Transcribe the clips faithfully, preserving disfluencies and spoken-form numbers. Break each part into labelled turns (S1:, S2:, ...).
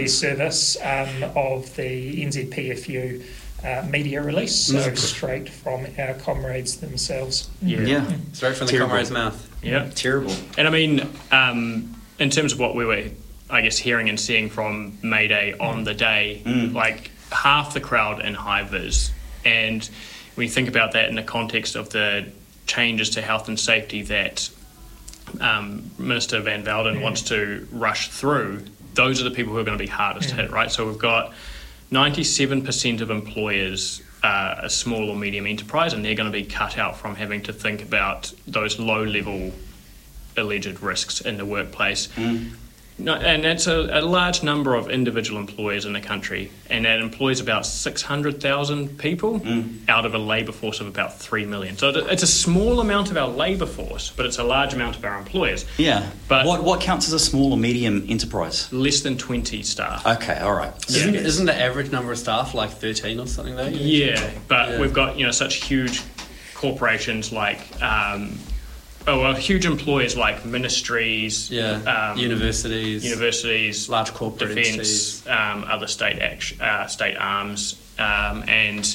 S1: the service um, of the N Z P F U uh, media release, so mm. straight from our comrades themselves.
S2: Yeah, yeah.
S3: Straight from the
S2: Terrible.
S3: comrade's mouth.
S2: Yeah,
S4: terrible.
S2: And I mean, um, in terms of what we were, I guess, hearing and seeing from May Day on the day,
S4: mm.
S2: like half the crowd in high vis, and when you think about that in the context of the changes to health and safety that um, Minister Van Velden
S1: mm.
S2: wants to rush through, those are the people who are going to be hardest
S1: mm.
S2: hit, right? So we've got ninety-seven percent of employers uh, a small or medium enterprise, and they're going to be cut out from having to think about those low-level alleged risks in the workplace.
S4: Mm.
S2: No, and that's a, a large number of individual employers in the country, and that employs about six hundred thousand people
S4: mm.
S2: out of a labour force of about three million. So it's a small amount of our labour force, but it's a large amount of our employers.
S4: Yeah.
S2: But
S4: what what counts as a small or medium enterprise?
S2: Less than twenty staff.
S4: Okay, all right.
S3: Isn't,
S2: Yeah.
S3: isn't the average number of staff like thirteen or something though?
S2: Yeah, but
S3: Yeah.
S2: we've got, you know, such huge corporations like... Um, Oh, well, huge employers like ministries,
S3: Yeah,
S2: um,
S3: universities,
S2: universities,
S3: large corporate
S2: defence, um, other state act- uh, state arms, um, and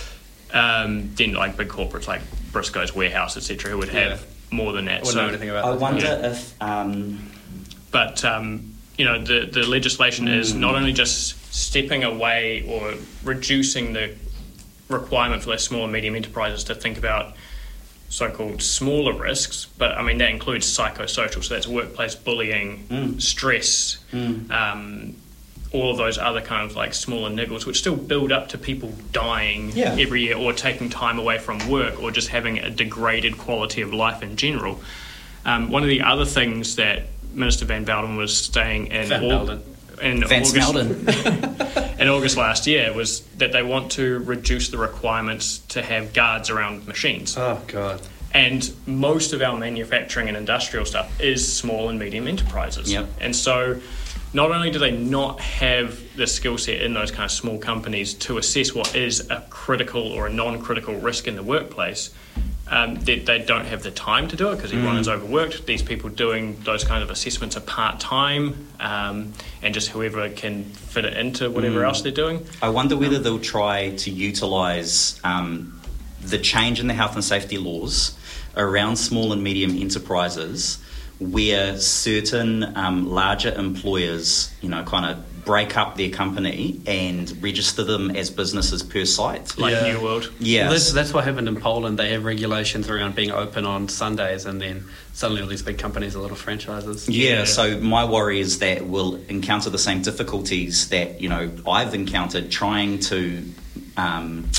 S2: um, then like big corporates like Briscoe's Warehouse, et cetera, who would have
S3: Yeah.
S2: more than that.
S3: Wouldn't
S2: So,
S3: know anything about
S4: I
S3: that.
S4: wonder
S2: Yeah.
S4: if... Um,
S2: but um, you know, the the legislation
S4: Mm.
S2: is not only just stepping away or reducing the requirement for those small and medium enterprises to think about so-called smaller risks, but I mean that includes psychosocial, so that's workplace bullying,
S4: Mm.
S2: stress,
S4: mm.
S2: um, all of those other kind of like smaller niggles, which still build up to people dying
S4: Yeah.
S2: every year, or taking time away from work, or just having a degraded quality of life in general. Um, one of the other things that Minister Van Velden was saying in,
S3: Van
S2: Au-
S3: Velden.
S2: in
S4: Van
S2: August,
S4: Snelden.
S2: in August last year was that they want to reduce the requirements to have guards around machines.
S3: Oh god.
S2: And most of our manufacturing and industrial stuff is small and medium enterprises.
S4: Yep.
S2: And so not only do they not have the skill set in those kind of small companies to assess what is a critical or a non-critical risk in the workplace, um, they, they don't have the time to do it because everyone
S4: Mm.
S2: is overworked. These people doing those kind of assessments are part-time, um, and just whoever can fit it into whatever
S4: Mm.
S2: else they're doing.
S4: I wonder whether they'll try to utilise um, the change in the health and safety laws around small and medium enterprises, where certain um, larger employers, you know, kind of break up their company and register them as businesses per site.
S2: Like
S3: Yeah.
S2: New World.
S4: Yeah.
S3: Well, that's, that's what happened in Poland. They have regulations around being open on Sundays, and then suddenly all these big companies are little franchises.
S4: Yeah,
S2: Yeah.
S4: so my worry is that we'll encounter the same difficulties that, you know, I've encountered trying to um,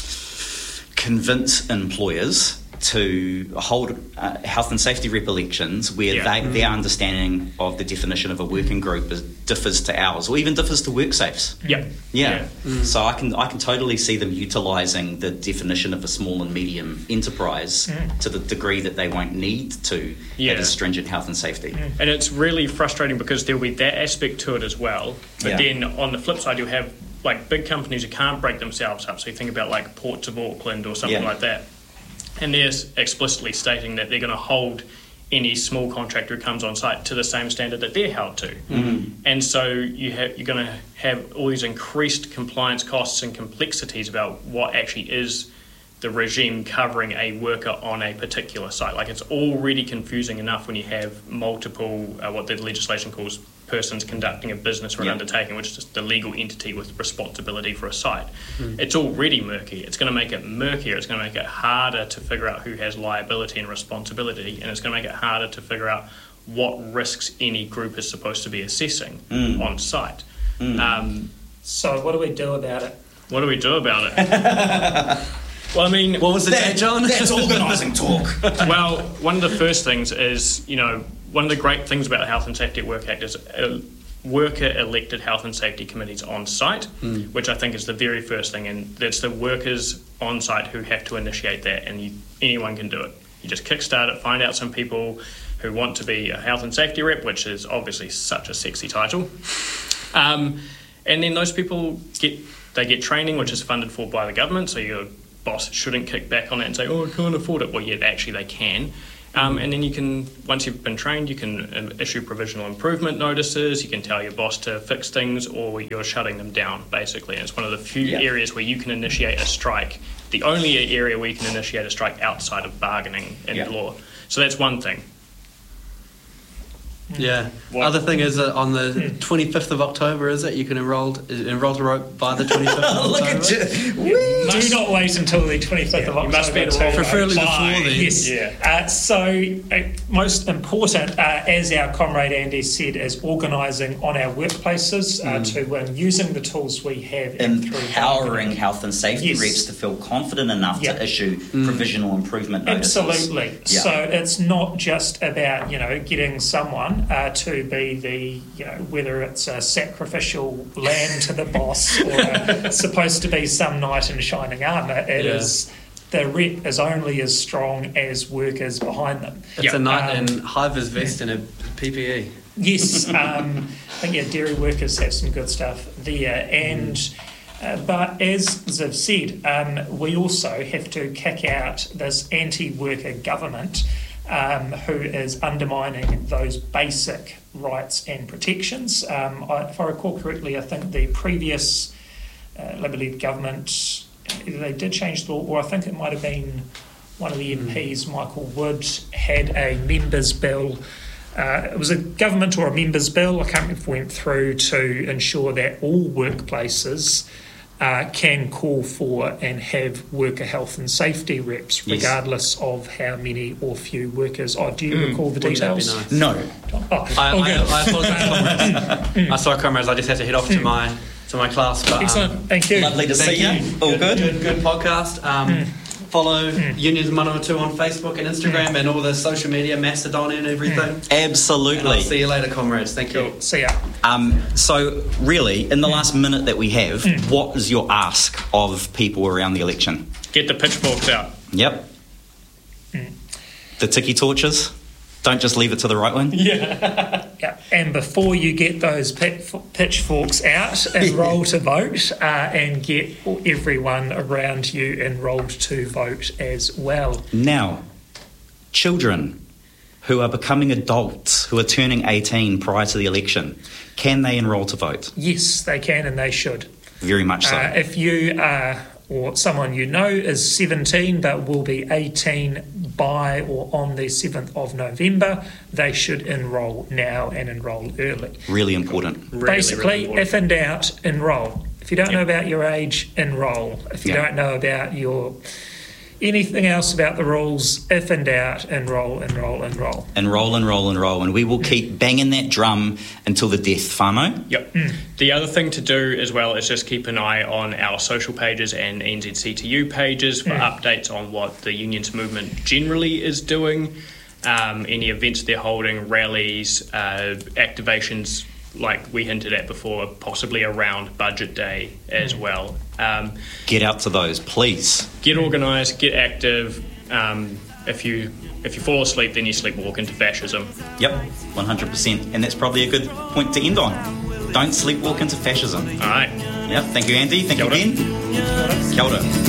S4: convince employers to hold uh, health and safety recollections where
S2: Yeah.
S4: they, their understanding of the definition of a working group is, differs to ours, or even differs to WorkSafe's.
S2: Yeah.
S4: Yeah. So I can I can totally see them utilising the definition of a small and medium enterprise
S1: Mm.
S4: to the degree that they won't need to
S2: Yeah.
S4: have as stringent health and safety.
S2: And it's really frustrating because there'll be that aspect to it as well. But
S4: Yeah.
S2: then on the flip side, you'll have like big companies who can't break themselves up. So you think about like Ports of Auckland or something
S4: Yeah.
S2: like that. And they're explicitly stating that they're going to hold any small contractor who comes on site to the same standard that they're held to.
S4: Mm.
S2: And so you have, you're going to have all these increased compliance costs and complexities about what actually is the regime covering a worker on a particular site. Like, it's already confusing enough when you have multiple, uh, what the legislation calls persons conducting a business or an
S4: Yeah.
S2: undertaking, which is just the legal entity with responsibility for a site.
S4: Mm.
S2: It's already murky. It's going to make it murkier. It's going to make it harder to figure out who has liability and responsibility, and it's going to make it harder to figure out what risks any group is supposed to be assessing
S4: Mm.
S2: on site.
S4: Mm.
S2: Um,
S1: So what do we do about it?
S2: what do we do about it? Well, I mean,
S3: What was the date, John?
S4: That's organising talk.
S2: well, one of the first things is, you know, one of the great things about the Health and Safety at Work Act is uh, worker-elected health and safety committees on site,
S3: Mm.
S2: which I think is the very first thing, and it's the workers on site who have to initiate that, and you, anyone can do it. You just kickstart it, find out some people who want to be a health and safety rep, which is obviously such a sexy title, um, and then those people get they get training, which is funded for by the government, so your boss shouldn't kick back on that and say, oh, I can't afford it. Well, yeah, actually they can. Um, and then you can, once you've been trained, you can um, issue provisional improvement notices, you can tell your boss to fix things, or you're shutting them down, basically. And it's one of the few
S4: Yeah.
S2: areas where you can initiate a strike, the only area where you can initiate a strike outside of bargaining in
S4: Yeah.
S2: law. So that's one thing.
S3: Yeah.
S2: What-
S3: Other thing is that on the twenty-fifth of October, is it? You can enroll enroll to vote by the twenty-fifth of
S4: Look
S3: October.
S4: at you.
S1: Do not wait until the twenty-fifth of
S2: you
S1: October.
S2: must be
S1: to
S2: enrolled
S3: Preferably
S1: vote.
S3: before then.
S1: Yes.
S2: Yeah.
S1: Uh, so, uh, most important, uh, as our comrade Andy said, is organising on our workplaces uh,
S3: Mm.
S1: to um, using the tools we have and through
S4: Empowering
S1: bargaining.
S4: health and safety
S1: Yes.
S4: reps to feel confident enough
S1: Yeah.
S4: to issue provisional improvement notices.
S1: Absolutely.
S4: Yeah.
S1: So it's not just about, you know, getting someone uh, to be the, you know, whether it's a sacrificial lamb to the boss or uh, supposed to be some knight in shining armour. It
S3: Yeah.
S1: is the rep is only as strong as workers behind them.
S3: It's
S2: Yeah.
S3: a night
S1: Um,
S3: in high vis vest and a P P E.
S1: Yes, um, I think yeah, dairy workers have some good stuff there, and uh, but as Ziv said, um, we also have to kick out this anti-worker government um, who is undermining those basic rights and protections. Um, I, if I recall correctly, I think the previous uh, Labour-led government either they did change the law, or I think it might have been one of the M Ps, Michael Wood, had a members' bill. Uh, it was a government or a members' bill, I can't remember if it went through, to ensure that all workplaces uh, can call for and have worker health and safety reps,
S4: Yes.
S1: regardless of how many or few workers. Oh, do you
S2: Mm,
S1: recall the
S3: wouldn't that be
S1: details?
S3: nice?
S4: No.
S1: Oh,
S3: I,
S1: all
S3: I,
S1: good.
S3: I apologise, comrades. I sorry, comrades. I just had to head off to my to my class. But, um,
S1: Excellent, thank you.
S4: Lovely to
S3: Thank
S4: see you.
S3: you.
S4: All good?
S3: Good, good podcast. Um, Follow Unions Manawatu on Facebook and Instagram and all the social media, Mastodon and everything. And I'll
S4: Absolutely.
S3: see you later, comrades. Thank you.
S1: See ya.
S4: Um, so, really, in the last minute that we have, what is your ask of people around the election?
S2: Get the pitchforks out.
S4: Yep. The tiki torches? Don't just leave it to the right one.
S1: Yeah, and before you get those pit, pitchforks out, enrol to vote uh, and get everyone around you enrolled to vote as well.
S4: Now, children who are becoming adults, who are turning eighteen prior to the election, can they enrol to vote?
S1: Yes, they can and they should.
S4: Very much so.
S1: Uh, if you are, or someone you know is seventeen but will be eighteen by or on the seventh of November, they should enrol now and enrol early.
S4: Really important.
S2: Really,
S1: Basically,
S2: really important.
S1: if in doubt, enrol. If you don't know about your age, enrol. If you
S4: Yeah.
S1: don't know about your anything else about the rules, if in doubt, enrol, enrol, enrol.
S4: Enrol, enrol, enrol. And we will keep banging that drum until the death, whānau.
S2: Yep. The other thing to do as well is just keep an eye on our social pages and N Z C T U pages for updates on what the unions movement generally is doing, um, any events they're holding, rallies, uh, activations like we hinted at before, possibly around budget day as well. Um,
S4: Get out to those, please.
S2: get organised, get active. Um, if you if you fall asleep, then you sleepwalk into fascism.
S4: Yep, one hundred percent. And that's probably a good point to end on. Don't sleepwalk into fascism.
S2: All right.
S4: Yep, thank you, Andy. Thank
S2: Kia
S4: you,
S2: ora.
S4: Ben. Kia ora.